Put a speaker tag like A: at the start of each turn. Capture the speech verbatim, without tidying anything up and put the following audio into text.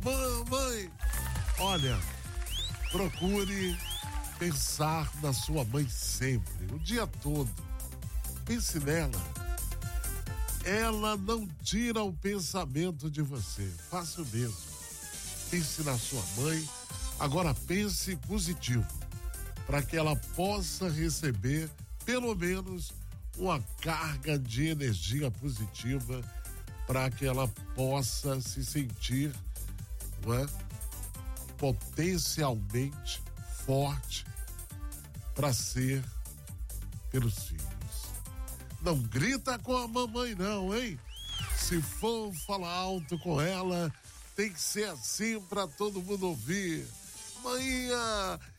A: Mamãe, olha, procure pensar na sua mãe sempre, o dia todo. Pense nela. Ela não tira o pensamento de você. Faça o mesmo. Pense na sua mãe. Agora pense positivo, para que ela possa receber pelo menos uma carga de energia positiva, para que ela possa se sentir, não é, potencialmente forte para ser pelos filhos. Não grita com a mamãe não, hein? Se for falar alto com ela, tem que ser assim para todo mundo ouvir. Manhã,